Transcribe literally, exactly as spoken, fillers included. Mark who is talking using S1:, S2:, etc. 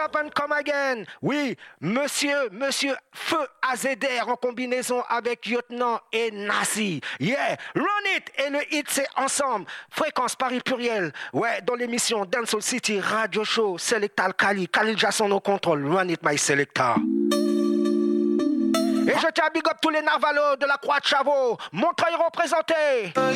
S1: up and come again. Oui, monsieur, monsieur Feu Azeder en combinaison avec Lieutenant et Nazi. Yeah, run it et le hit c'est ensemble. Fréquence Paris pluriel. Ouais, dans l'émission Dancehall City Radio Show, Selectal Kali, Khalil Jasson au contrôle. Run it my selector. Et je tiens à big up tous les narvalos de la Croix de Chavaux. Montreuil représenté.